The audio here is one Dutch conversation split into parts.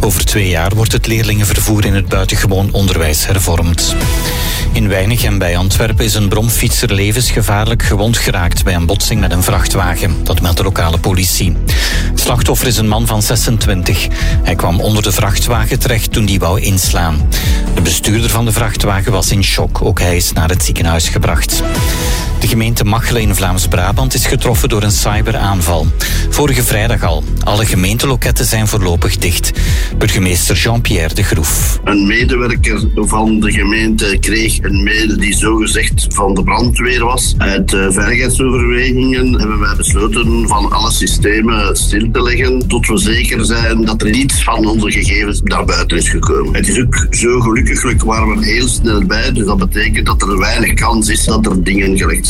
Over 2 jaar wordt het leerlingenvervoer in het buitengewoon onderwijs hervormd. In Weinig en bij Antwerpen is een bromfietser levensgevaarlijk gewond geraakt bij een botsing met een vrachtwagen. Dat meldt de lokale politie. Het slachtoffer is een man van 26. Hij kwam onder de vrachtwagen terecht toen die wou inslaan. De bestuurder van de vrachtwagen was in shock. Ook hij is naar het ziekenhuis gebracht. De gemeente Machelen in Vlaams-Brabant is getroffen door een cyberaanval. Vorige vrijdag al. Alle gemeenteloketten zijn voorlopig dicht. Burgemeester Jean-Pierre de Groef. Een medewerker van de gemeente kreeg een mail die zogezegd van de brandweer was. Uit veiligheidsoverwegingen hebben wij besloten van alle systemen stil te leggen tot we zeker zijn dat er niets van onze gegevens naar buiten is gekomen. Het is ook zo gelukkig waren we heel snel bij, dus dat betekent dat er weinig kans is dat er dingen gelekt zijn.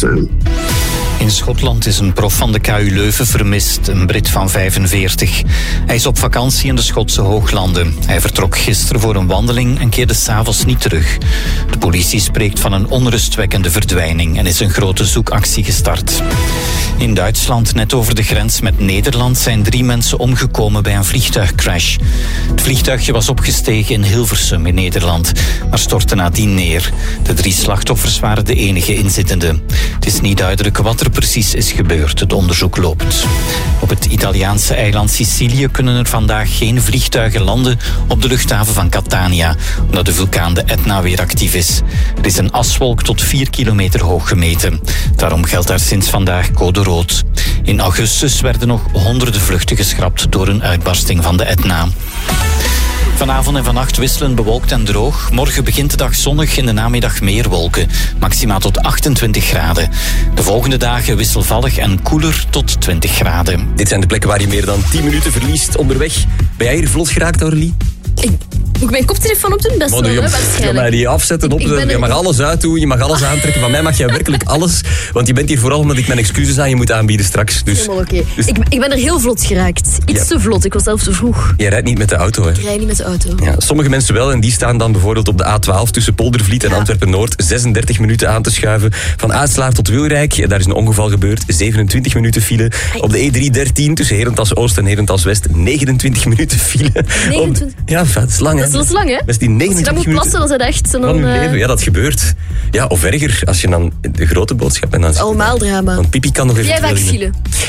In Schotland is een prof van de KU Leuven vermist, een Brit van 45. Hij is op vakantie in de Schotse Hooglanden. Hij vertrok gisteren voor een wandeling en keerde 's avonds niet terug. De politie spreekt van een onrustwekkende verdwijning en is een grote zoekactie gestart. In Duitsland, net over de grens met Nederland, zijn 3 mensen omgekomen bij een vliegtuigcrash. Het vliegtuigje was opgestegen in Hilversum in Nederland, maar stortte nadien neer. De 3 slachtoffers waren de enige inzittenden. Het is niet duidelijk wat er precies is gebeurd. Het onderzoek loopt. Op het Italiaanse eiland Sicilië kunnen er vandaag geen vliegtuigen landen op de luchthaven van Catania, omdat de vulkaan de Etna weer actief is. Er is een aswolk tot 4 kilometer hoog gemeten. Daarom geldt daar sinds vandaag code rood. In augustus werden nog honderden vluchten geschrapt door een uitbarsting van de Etna. Vanavond en vannacht wisselend bewolkt en droog. Morgen begint de dag zonnig, in de namiddag meer wolken. Maximaal tot 28 graden. De volgende dagen wisselvallig en koeler tot 20 graden. Dit zijn de plekken waar je meer dan 10 minuten verliest onderweg. Ben jij hier vlot geraakt, Aurélie? Moet ik mijn koptelefoon opdoen? Dat is wel, waarschijnlijk. Ja, maar die afzetten, opzetten. Je mag alles uitdoen, je mag alles aantrekken. Van mij mag jij werkelijk alles. Want je bent hier vooral omdat ik mijn excuses aan je moet aanbieden straks. Dus, helemaal oké. Dus... Ik ben er heel vlot geraakt. Iets te vlot, ik was zelf te vroeg. Jij rijdt niet met de auto, hè? Ik rijd niet met de auto. Ja, sommige mensen wel, en die staan dan bijvoorbeeld op de A12 tussen Poldervliet en Antwerpen-Noord 36 minuten aan te schuiven. Van Uitslaar tot Wilrijk, daar is een ongeval gebeurd. 27 minuten file. Op de E313 tussen Herentals-Oost en Herentals-West 29 minuten file. 29? Ja, dat is lang, hè? Dat is lang, hè? Als je dat moet plassen, dat is het echt. Van uw leven, ja, dat gebeurt. Ja, of erger, als je dan de grote boodschap en dan... Allemaal drama. Want Pipi kan nog even... Jij vaak file?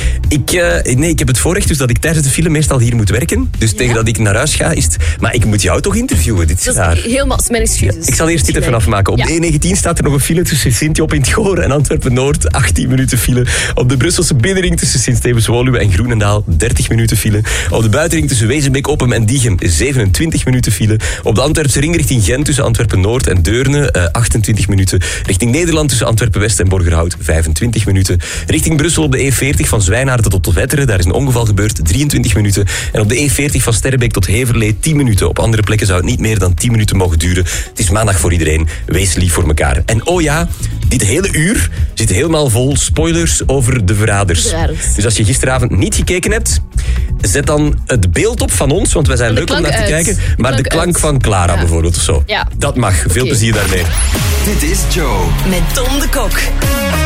Ik heb het voorrecht dus dat ik tijdens de file meestal hier moet werken. Dus tegen dat ik naar huis ga, is het... Maar ik moet jou toch interviewen, dit is raar. Helemaal, mijn excuses. Ja, ik zal eerst dit even afmaken. Op de E19 staat er nog een file tussen Sint-Job in het Goor en Antwerpen-Noord. 18 minuten file. Op de Brusselse binnenring tussen Sint-Stevens-Woluwe en Groenendaal 30 minuten file. Op de buitenring tussen Wezenbeek, Oppem en Diegem 27 minuten file. Op de Antwerpse ring richting Gent tussen Antwerpen-Noord en Deurne 28 minuten. Richting Nederland tussen Antwerpen-West en Borgerhout 25 minuten. Richting Brussel op de E40 van Zwijnaarden tot Wetteren, daar is een ongeval gebeurd, 23 minuten. En op de E40 van Sterrebeek tot Heverlee 10 minuten. Op andere plekken zou het niet meer dan 10 minuten mogen duren. Het is maandag voor iedereen. Wees lief voor elkaar. En oh ja, dit hele uur zit helemaal vol spoilers over de verraders. Dus als je gisteravond niet gekeken hebt, zet dan het beeld op van ons, want wij zijn leuk om naar te kijken. Maar de klank van Clara bijvoorbeeld of zo. Ja. Dat mag. Veel plezier daarmee. Dit is Joe. Met Tom de Kok.